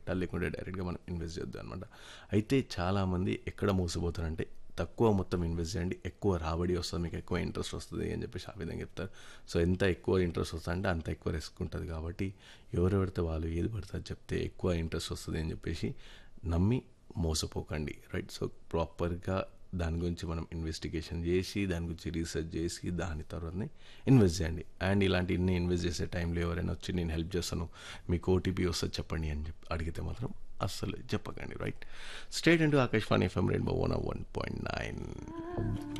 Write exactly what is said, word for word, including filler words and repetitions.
పెట్టాలి, లేకుంటే డైరెక్ట్గా మనం ఇన్వెస్ట్ చేద్దాం అనమాట. అయితే చాలామంది ఎక్కడ మోసపోతారంటే తక్కువ మొత్తం ఇన్వెస్ట్ చేయండి, ఎక్కువ రాబడి వస్తుంది, మీకు ఎక్కువ ఇంట్రెస్ట్ వస్తుంది అని చెప్పేసి ఆ విధంగా చెప్తారు. సో ఎంత ఎక్కువ ఇంట్రెస్ట్ వస్తుంది అంటే అంత ఎక్కువ రిస్క్ ఉంటుంది. కాబట్టి ఎవరు పడితే వాళ్ళు ఏది పడితే చెప్తే ఎక్కువ ఇంట్రెస్ట్ వస్తుంది అని చెప్పేసి నమ్మి మోసపోకండి, రైట్. సో ప్రాపర్గా దాని గురించి మనం ఇన్వెస్టిగేషన్ చేసి దాని గురించి రీసెర్చ్ చేసి దాని తర్వాతనే ఇన్వెస్ట్ చేయండి. అండ్ ఇలాంటి ఇన్ని ఇన్వెస్ట్ చేసే టైంలో ఎవరైనా వచ్చి నేను హెల్ప్ చేస్తాను, మీకు ఓటీపీ వస్తుంది చెప్పండి అని చెప్పి అడిగితే మాత్రం అస్సలు చెప్పకండి, రైట్. స్టేట్ అంటూ Akashvani FM rainbow one one point nine.